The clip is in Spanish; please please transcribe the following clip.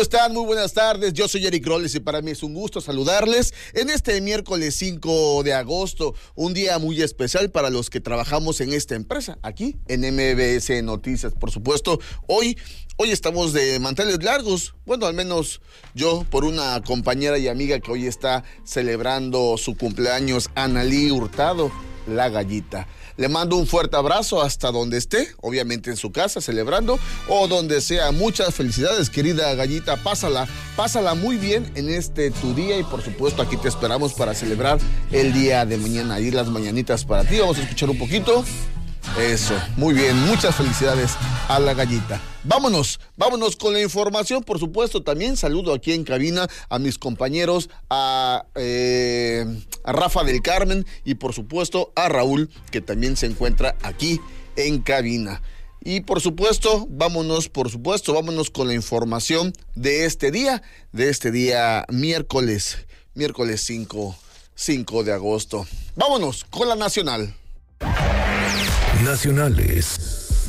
¿Están? Muy buenas tardes, yo soy Eric Roles y para mí es un gusto saludarles en este miércoles 5 de agosto, un día muy especial para los que trabajamos en esta empresa, aquí en MBS Noticias, por supuesto. Hoy estamos de manteles largos, bueno, al menos yo, por una compañera y amiga que hoy está celebrando su cumpleaños, Analí Hurtado, la Gallita. Le mando un fuerte abrazo hasta donde esté, obviamente en su casa celebrando o donde sea. Muchas felicidades, querida Gallita. Pásala muy bien en este tu día y por supuesto aquí te esperamos para celebrar el día de mañana. Ahí las mañanitas para ti. Vamos a escuchar un poquito. Eso, muy bien, muchas felicidades a la Gallita. Vámonos con la información, por supuesto. También saludo aquí en cabina a mis compañeros, a Rafa del Carmen y por supuesto a Raúl, que también se encuentra aquí en cabina. Y por supuesto, vámonos con la información de este día miércoles 5 de agosto. Vámonos con la nacional. Nacionales.